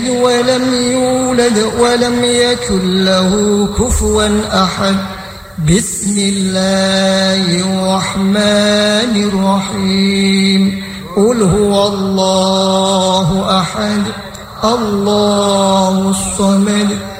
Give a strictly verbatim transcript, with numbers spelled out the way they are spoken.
ولم يولد ولم يكن له كفوا أحد. بسم الله الرحمن الرحيم. قل هو الله أحد الله الصمد